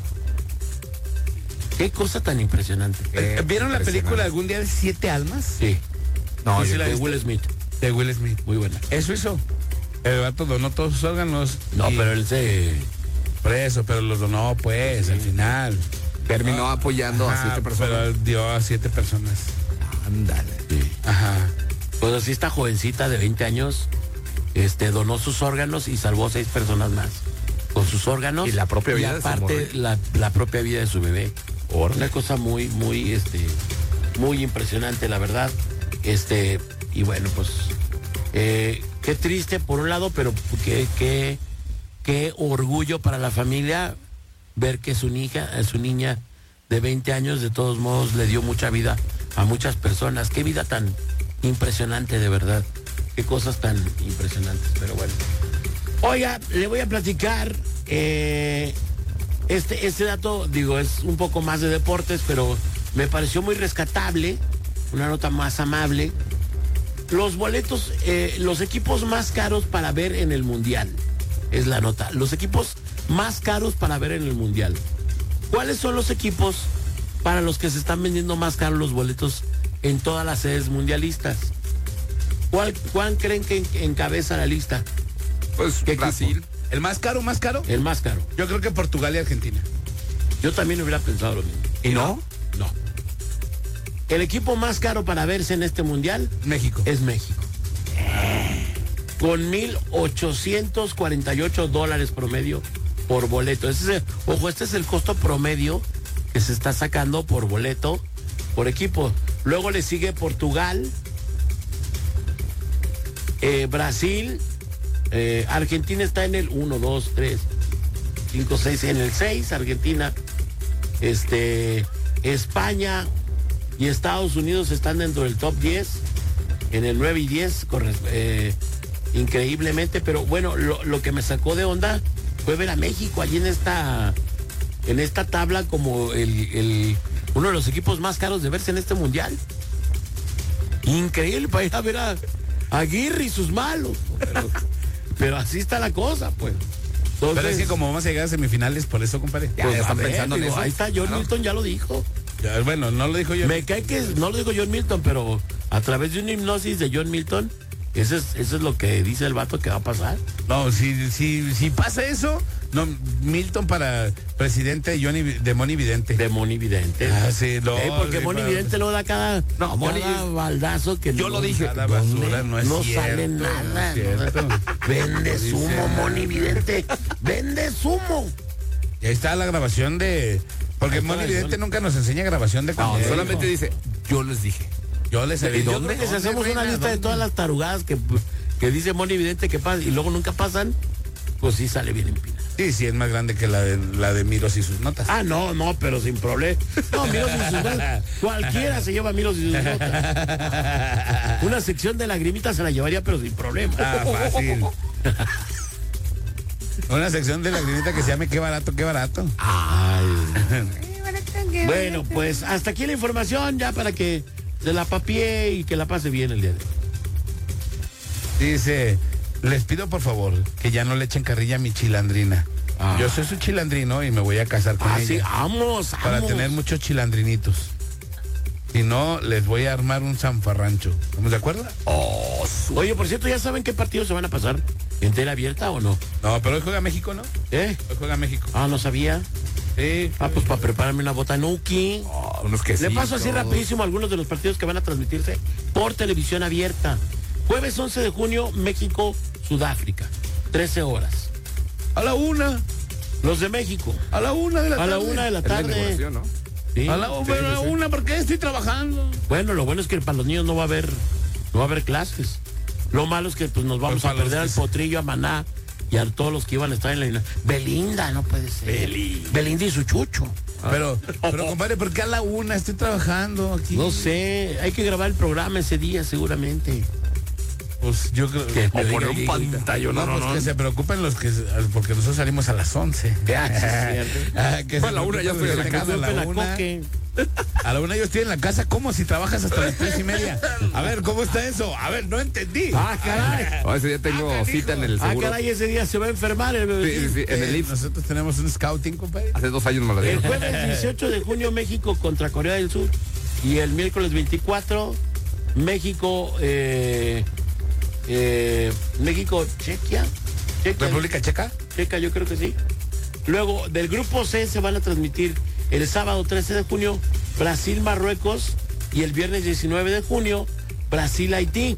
Qué cosa tan impresionante. Qué Eh, ¿Vieron la impresionante. película algún día de Siete Almas? Sí. No, Sí, sí, yo la te- de Will Smith. De Will Smith. Muy buena. Eso hizo. El vato donó todos sus órganos. No, y- pero él se... Por eso, pero los donó, pues, al final. terminó apoyando a Ajá, siete personas. Pero él dio a siete personas. Ándale. Sí. Ajá. Pues así esta jovencita de veinte años este, donó sus órganos y salvó seis personas más. Con sus órganos. Y la propia vida de su aparte, morra. la, la propia vida de su bebé. Órale. Una cosa muy, muy, este, muy impresionante, la verdad. Este, y bueno, pues, eh, qué triste por un lado, pero qué, qué, qué orgullo para la familia ver que su hija, su niña de veinte años, de todos modos, le dio mucha vida a muchas personas. Qué vida tan impresionante, de verdad. Qué cosas tan impresionantes, pero bueno. Oiga, le voy a platicar. Eh, este, este dato, digo, es un poco más de deportes, pero me pareció muy rescatable. Una nota más amable. Los boletos, eh, los equipos más caros para ver en el Mundial. es la nota. Los equipos más caros para ver en el Mundial. ¿Cuáles son los equipos para los que se están vendiendo más caros los boletos en todas las sedes mundialistas? ¿Cuál, cuál creen que encabeza la lista? Pues ¿Qué Brasil. equipo? ¿El más caro, más caro? El más caro. Yo creo que Portugal y Argentina. Yo también hubiera pensado lo mismo. ¿Y no? No. El equipo más caro para verse en este mundial México. es México. Con mil ochocientos cuarenta y ocho dólares promedio por boleto. Ese es el- ojo, este es el costo promedio que se está sacando por boleto, por equipo. Luego le sigue Portugal, eh, Brasil, eh, Argentina está en el uno, dos, tres, cinco, seis, en el seis, Argentina, este, España y Estados Unidos están dentro del top diez, en el nueve y diez, corre- eh, increíblemente, pero bueno, lo, lo que me sacó de onda fue ver a México allí en esta, en esta tabla como el, el- uno de los equipos más caros de verse en este mundial. Increíble para ir a ver a a Aguirre y sus malos. Pero, pero así está la cosa, pues. Entonces, Pero es que como vamos a llegar a semifinales, por eso, compadre. Ya, pues, ya están a ver, pensando en digo, eso. ahí está, John Claro. Milton ya lo dijo. Ya, bueno, no lo dijo yo. Me cae que no lo digo John Milton, pero a través de una hipnosis de John Milton, eso es, eso es lo que dice el vato que va a pasar. No, si, si, si pasa eso, no, Milton para presidente de, Johnny, de Moni Vidente. De Moni Vidente. Ah, sí, no, Ey, porque sí, Moni para- Vidente lo da cada, No, Moni- cada baldazo que Yo no- lo dije. Cada basura no es no cierto, sale no es nada. cierto. ¿no? Vende Dice sumo, nada. Moni Vidente. Vende sumo. Y ahí está la grabación de... Porque Ahí está Moni la Vidente grabación. nunca nos enseña grabación de No, cuando solamente dice, yo les dije. Yo les he ¿Y Yo dónde? creo que si hacemos una lista de todas las tarugadas que, que dice Moni Vidente que pasa y luego nunca pasan, pues sí sale bien empinada. Sí, sí, es más grande que la de, la de Miros y sus notas. Ah, no, no, pero sin problema. No, Miros y sus notas. Cualquiera se lleva Miros y sus notas. Una sección de lagrimitas se la llevaría, pero sin problema. Ah, fácil. Una sección de la grinita que se llame Qué barato, qué barato. Ay. Bueno, pues hasta aquí la información ya para que se la papie y que la pase bien el día de hoy. Dice, les pido por favor que ya no le echen carrilla a mi chilandrina. Ah. Yo soy su chilandrino y me voy a casar con Ah, ella. sí, vamos, vamos. Para tener muchos chilandrinitos. Si no, les voy a armar un zanfarrancho. ¿Estamos de acuerdo? Oh, su- Oye, por cierto, ¿ya saben qué partidos se van a pasar? ¿En tela abierta o no? No, pero hoy juega México, ¿no? ¿Eh? Hoy juega México. Ah, no sabía. Sí. Ah, pues para prepararme una botanuki. oh, unos que Le paso así rapidísimo algunos de los partidos que van a transmitirse por televisión abierta. Jueves once de junio, México, Sudáfrica. trece horas. A la una. Los de México. A la una de la A tarde. la una de la Es de tarde. inauguración, ¿no? Sí. A la, pero a la una, porque estoy trabajando. Bueno, lo bueno es que para los niños no va a haber, no va a haber clases. Lo malo es que pues nos vamos Pues a para los perder al que- Potrillo, a Maná y a todos los que iban a estar en la... Belinda, no puede ser. Belinda. Belinda y su chucho. Pero, pero compadre, ¿por qué a la una? Estoy trabajando aquí. No sé, hay que grabar el programa ese día seguramente. Pues yo creo Que O me poner diga un ahí, pantallón, No, no, no, pues no. que se preocupen los que... Porque nosotros salimos a las once. Ya, sí, es cierto. Ah, que Pues se a la una ya preocupen estoy en la los que casa. tengan Suelten A la la una, coque. a la una yo estoy en la casa. ¿Cómo? Si trabajas hasta las tres y media. A ver, ¿cómo está eso? A ver, no entendí. Ah, caray. Oh, ese día tengo Ah, canijo. cita en el Ah, seguro. caray, ese día se va a enfermar el bebé. Sí, sí, sí, en el Eh, I F S. Nosotros tenemos un scouting, compadre. Hace dos años me lo El dieron. jueves dieciocho de junio, México contra Corea del Sur. Y el miércoles veinticuatro, México, eh, eh, México, Chequia. Chequia, República Checa. Checa, yo creo que sí. Luego, del grupo C se van a transmitir el sábado trece de junio, Brasil, Marruecos. Y el viernes diecinueve de junio, Brasil, Haití.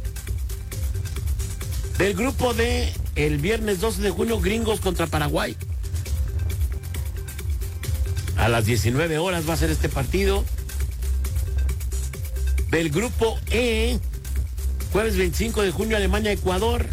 Del grupo D, el viernes doce de junio, Gringos contra Paraguay. A las diecinueve horas va a ser este partido. Del grupo E, jueves veinticinco de junio, Alemania, Ecuador.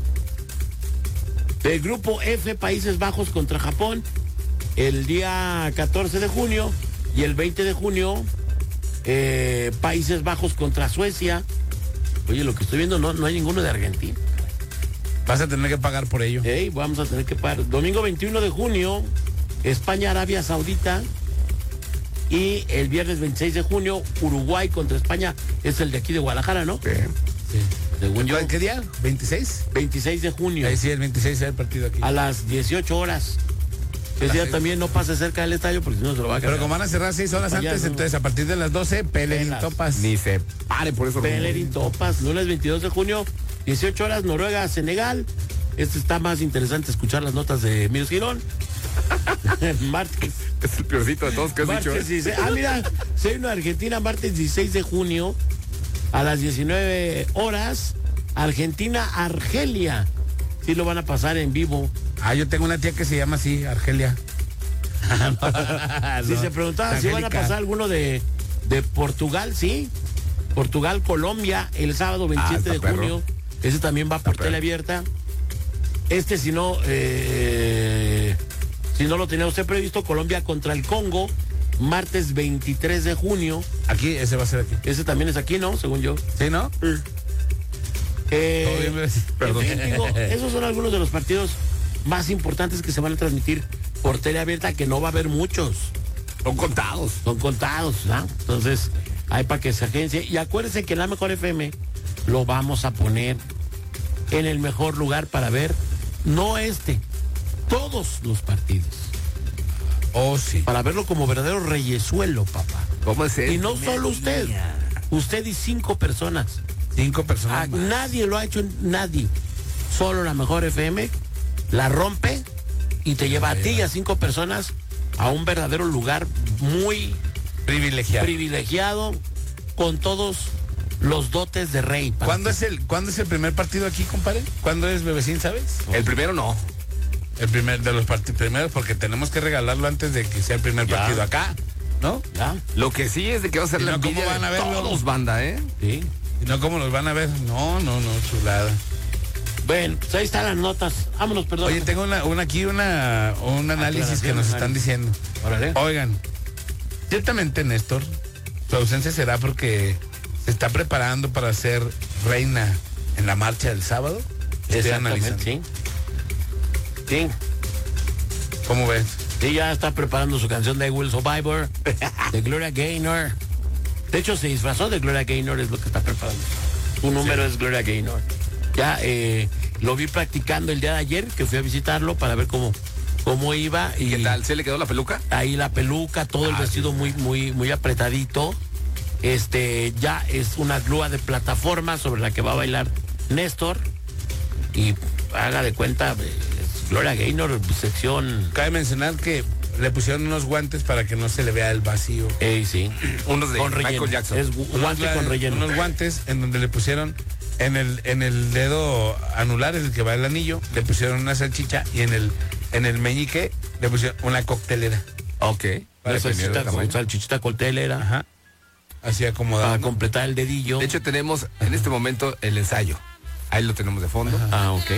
Del grupo F, Países Bajos contra Japón, el día catorce de junio. Y el veinte de junio, eh, Países Bajos contra Suecia. Oye, lo que estoy viendo, no, no hay ninguno de Argentina. Vas a tener que pagar por ello. Ey, vamos a tener que pagar. Domingo veintiuno de junio, España, Arabia Saudita. Y el viernes veintiséis de junio, Uruguay contra España. Es el de aquí de Guadalajara, ¿no? Sí. Según yo. ¿Qué día? ¿veintiséis? veintiséis de junio. Ahí sí, el veintiséis es el partido aquí. A las dieciocho horas. Ese día también no pase cerca del estadio porque si no se lo va a Pero quedar. como van a cerrar seis horas Oye, antes, no. entonces a partir de las doce, Pelerín Pelas. Topas. Ni se pare por eso. Bellerín Topas, lunes veintidós de junio, dieciocho horas, Noruega, Senegal. Este está más interesante escuchar las notas de Miros Girón. Martes. Es el peorcito de todos que has Martes dicho. ¿eh? dieciséis. Ah, mira, soy una Argentina, martes dieciséis de junio, a las diecinueve horas, Argentina, Argelia. Sí lo van a pasar en vivo. Ah, yo tengo una tía que se llama así, Argelia. Si se preguntaba si van a pasar alguno de, de Portugal, sí. Portugal, Colombia, el sábado veintisiete Ah, de está perro. junio. Ese también va por perro. tele abierta. Este, si no, eh, si no lo tenía usted previsto, Colombia contra el Congo, martes veintitrés de junio. Aquí, ese va a ser aquí. Ese también es aquí, ¿no? Según yo. ¿Sí, no? Eh, Todo bien, pues. en Perdón. fin, digo, esos son algunos de los partidos más importantes que se van a transmitir por tele abierta, que no va a haber muchos. Son contados. Son contados, ¿no? Entonces, hay para que se agencie. Y acuérdense que en la Mejor F M lo vamos a poner en el mejor lugar para ver, no este, todos los partidos. Oh, sí. Para verlo como verdadero reyesuelo, papá. ¿Cómo es eso? Y no solo usted, usted y cinco personas. Cinco Ah, personas más. nadie lo ha hecho, nadie. Solo la Mejor F M la rompe y te lleva a ti y a cinco personas a un verdadero lugar muy Privilegiado. privilegiado, con todos los dotes de rey. para ¿Cuándo que- es el ¿Cuándo es el primer partido aquí, compadre? ¿Cuándo es, Bebecín, sabes? El primero no. El primer de los partidos primeros, porque tenemos que regalarlo antes de que sea el primer Ya. partido acá, ¿no? ¿Ya? Lo que sí es de que va a ser ¿Y la no, cómo envidia van a de verlo? todos, banda, ¿eh? Sí. Y no como los van a ver. No, no, no, chulada. Bueno, pues ahí están las notas. Vámonos, perdón. Oye, tengo una, una aquí una un análisis que nos están diciendo. Órale. Oigan, ciertamente, Néstor, su ausencia será porque se está preparando para ser reina en la marcha del sábado. Estoy Exactamente, analizando. sí. Sí. ¿Cómo ves? Sí, ya está preparando su canción de I Will Survivor, de Gloria Gaynor. De hecho, se disfrazó de Gloria Gaynor, es lo que está preparando. Su número es Gloria Gaynor. Ya eh, lo vi practicando el día de ayer, que fui a visitarlo para ver cómo, cómo iba. Y ¿Qué tal? ¿Se le quedó la peluca? ahí la peluca, todo el Ah, vestido sí. muy, muy, muy apretadito. Este, ya es una grúa de plataforma sobre la que va a bailar Néstor. Y haga de cuenta, es Gloria Gaynor, sección. Cabe mencionar que le pusieron unos guantes para que no se le vea el vacío. Ey, sí. Unos de Con relleno. Michael Jackson. Es gu- guante Unos con gua- relleno. Unos guantes en donde le pusieron en el en el dedo anular, el que va el anillo, le pusieron una salchicha y en el en el meñique le pusieron una coctelera. Ok. Una Para salchichita, dependiendo del con tamaño. salchichita coctelera Ajá. Así para acomodado. ¿no? completar el dedillo. De hecho, tenemos en este momento el ensayo. Ahí lo tenemos de fondo. Ah, ok.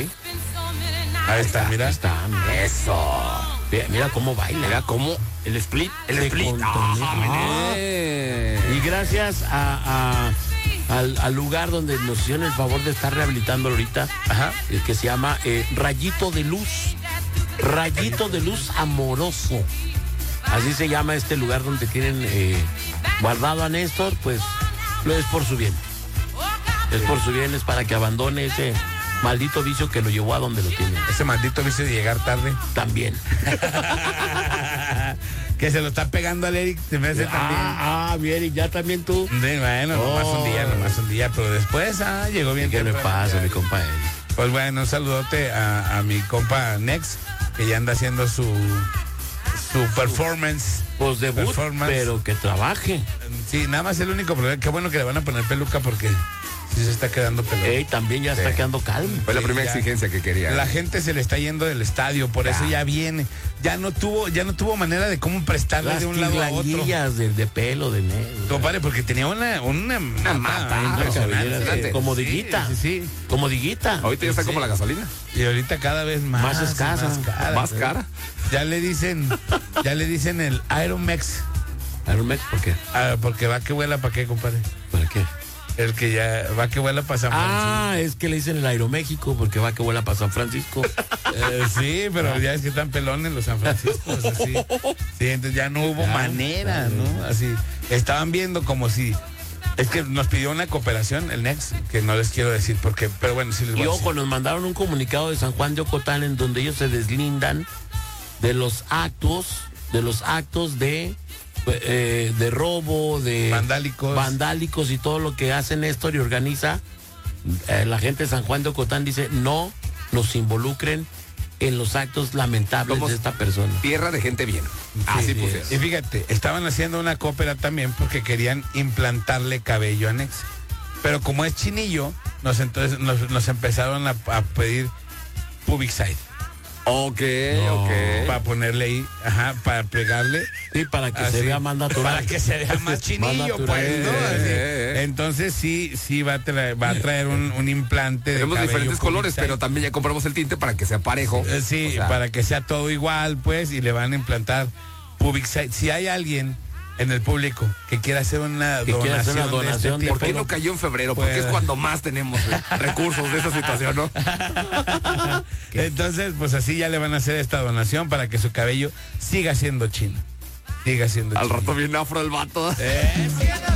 Ahí está, mira. Ahí está, mira. Eso. Mira, mira cómo baila. Mira cómo el split. El Se split. controló. Ah, mené. Y gracias a, a- al, al lugar donde nos hicieron el favor de estar rehabilitando ahorita, Ajá. el que se llama eh, Rayito de Luz. Rayito de Luz Amoroso. Así se llama este lugar donde tienen eh, guardado a Néstor, pues lo es por su bien. Es por su bien, es para que abandone ese maldito vicio que lo llevó a donde lo tiene. Ese maldito vicio de llegar tarde. También. Que se lo está pegando al Eric, se me hace también. Ah, ah, bien, y ya también tú. Sí, bueno, nomás un día, nomás un día, pero después, ah, llegó bien. ¿Qué le temprano. pasa, mi compa Eric? Pues bueno, un saludote a, a mi compa Nex, que ya anda haciendo su su performance. Pues debut, Performance. pero que trabaje. Sí, nada más el único problema. Qué bueno que le van a poner peluca porque sí se está quedando peluca. Ey, también ya está Sí. quedando calmo. Fue la Sí, primera ya. exigencia que quería. La gente se le está yendo del estadio, por eso ya viene. Ya no tuvo, ya no tuvo manera de cómo prestarle Las de un lado a otro. tirlanillas de, de pelo, de negro. Compadre, porque tenía una, una, mata, impresionante. cabellera, como diguita. Sí, sí, sí. Como diguita. Ahorita ya está Sí. como la gasolina. Y ahorita cada vez más. Más escasa, Más cara. Más cara. Ya le dicen, ya le dicen el Iron Mex. Aeromex, ¿por qué? Ah, porque va que vuela para qué, compadre. ¿Para qué? El que ya va que vuela para San Francisco. Ah, es que le dicen el Aeroméxico porque va que vuela para San Francisco. Eh, sí, pero ya es que están pelones los San Francisco, así. Sí, entonces ya no hubo Ya, manera, ya, ¿no? Así, estaban viendo como si Es que nos pidió una cooperación el Next, que no les quiero decir por qué, pero bueno, sí les voy Y a ojo, decir. nos mandaron un comunicado de San Juan de Ocotán en donde ellos se deslindan de los actos, de los actos de, eh, de robo, de Vandálicos. vandálicos y todo lo que hace Néstor y organiza. Eh, la gente de San Juan de Ocotán dice, no nos involucren en los actos lamentables Somos de esta persona. Tierra de gente bien. Así sí, puse. Y fíjate, estaban haciendo una cópera también porque querían implantarle cabello a Nex. Pero como es chinillo, nos entonces nos, nos empezaron a, a pedir pubic side. Ok, No. ok. Para ponerle ahí, ajá, para pegarle. Sí, para que Así, se vea más natural. Para que se vea más chinillo, natural. pues, ¿no? Eh, Así. eh, eh. Entonces sí, sí va a traer, va a traer un, un implante de Tenemos cabello diferentes pubic colores, side. pero también ya compramos el tinte para que sea parejo. Eh, Sí, O sea, para que sea todo igual, pues, y le van a implantar pubic side. Si hay alguien en el público que quiera hacer una Que quiera hacer donación, una de donación este de ¿Por tipo, qué no cayó en febrero? Porque Pues- es cuando más tenemos eh, recursos de esa situación, ¿no? entonces, pues así ya le van a hacer esta donación para que su cabello siga siendo chino. Siga siendo Al chino. rato viene afro el vato. Eh, sí, no.